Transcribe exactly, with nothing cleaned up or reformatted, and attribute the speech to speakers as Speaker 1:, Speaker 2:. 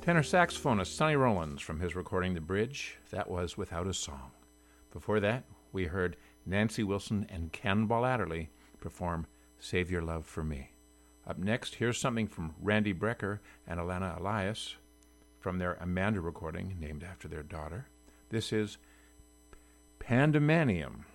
Speaker 1: Tenor saxophonist Sonny Rollins from his recording The Bridge. That was Without a Song. Before that, we heard Nancy Wilson and Cannonball Adderley perform Save Your Love for Me. Up next, here's something from Randy Brecker and Alana Elias from their Amanda recording, named after their daughter. This is Pandemanium.